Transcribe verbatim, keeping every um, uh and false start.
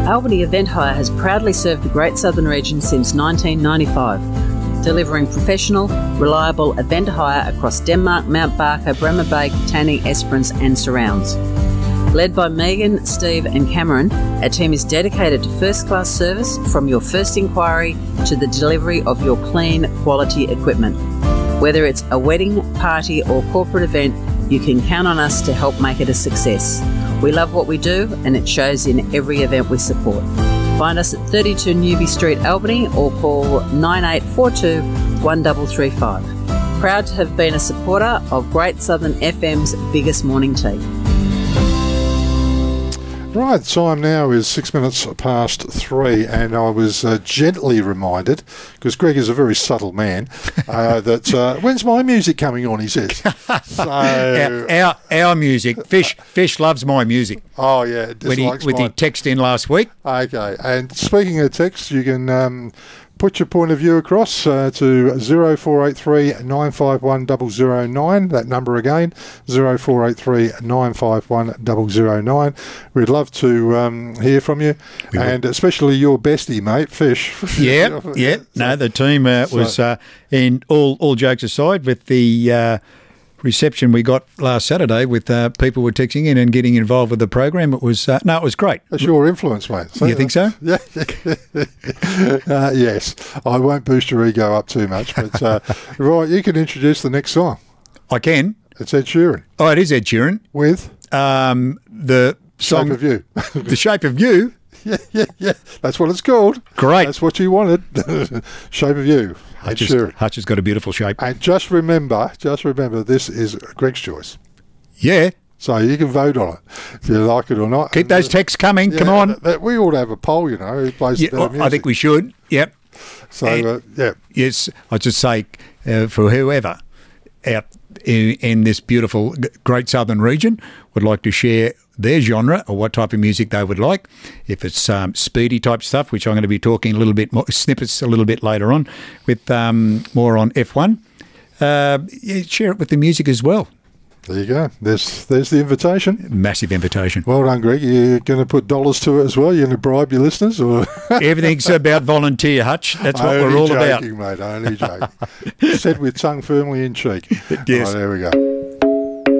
Albany Event Hire has proudly served the Great Southern Region since nineteen ninety-five, delivering professional, reliable event hire across Denmark, Mount Barker, Bremer Bay, Katanning, Esperance and surrounds. Led by Megan, Steve and Cameron, our team is dedicated to first-class service from your first inquiry to the delivery of your clean, quality equipment. Whether it's a wedding, party or corporate event, you can count on us to help make it a success. We love what we do and it shows in every event we support. Find us at thirty-two Newby Street, Albany or call nine eight four two, one three three five. Proud to have been a supporter of Great Southern F M's biggest morning tea. Right, time now is six minutes past three, and I was uh, gently reminded, because Greg is a very subtle man, uh, that uh, when's my music coming on, he says. So, our, our, our music. Fish Fish loves my music. Oh, yeah. When he, with he text in last week. Okay, and speaking of text, you can um, put your point of view across uh, to zero four eight three, nine five one, zero zero nine. That number again, zero four eight three, nine five one, zero zero nine. We'd love to um, hear from you, we and will. Especially your bestie, mate, Fish. Yeah, yeah. No, the team uh, was, uh, in all, all jokes aside, with the uh, reception we got last Saturday with uh, people were texting in and getting involved with the program. It was uh, no, it was great. That's your influence, mate. So, you think so? Yeah. uh, yes. I won't boost your ego up too much, but uh, right, you can introduce the next song. I can. It's Ed Sheeran. Oh, it is Ed Sheeran with um, the song Shape of You. The Shape of You. Yeah, yeah, yeah. That's what it's called. Great. That's what you wanted. Shape of You. Hutch, is, Hutch has got a beautiful shape. And just remember, just remember, this is Greg's choice. Yeah. So you can vote on it if you like it or not. Keep those texts coming. Yeah, Come on. That, that, we ought to have a poll, you know, who plays yeah, the better music. I think we should. Yep. So, and, uh, yeah. Yes, I'd just say uh, for whoever out in, in this beautiful Great Southern region would like to share their genre or what type of music they would like. If it's um, speedy type stuff, which I'm going to be talking a little bit more, snippets a little bit later on, with um, more on F one, uh, yeah, share it with the music as well. There you go. There's there's the invitation. Massive invitation. Well done, Greg. You're going to put dollars to it as well? You're going to bribe your listeners? Or Everything's about volunteer, Hutch. That's what only we're all joking, about. Mate, only joking. Said with tongue firmly in cheek. Yes. Oh, there we go.